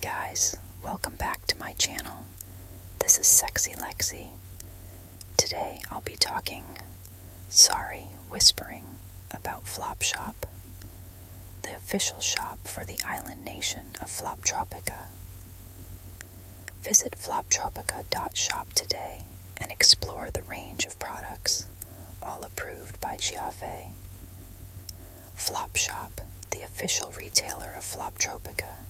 guys, welcome back to my channel. This is Sexy Lexi. Today I'll be whispering about Flopshop, the official shop for the island nation of Floptropica. Visit floptropica.shop today and explore the range of products, all approved by Giave. Flopshop, the official retailer of Floptropica,